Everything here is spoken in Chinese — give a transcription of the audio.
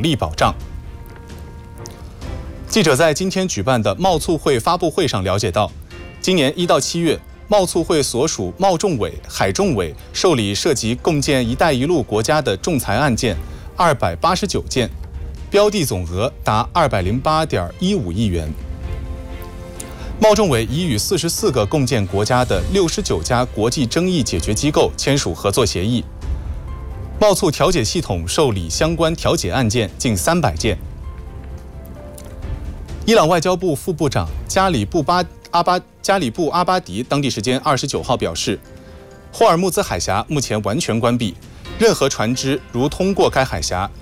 力保障。记者在今天举办的贸促会发布会上了解到，今年1到7月，贸促会所属贸仲委、海仲委受理涉及共建“一带一路”国家的仲裁案件289件，标的总额达208.15亿元。贸仲委已与44个共建国家的69家国际争议解决机构签署合作协议，贸促调解系统受理相关调解案件近300件。伊朗外交部副部长加里布阿巴迪当地时间29号表示，霍尔木兹海峡目前完全关闭，任何船只如通过该海峡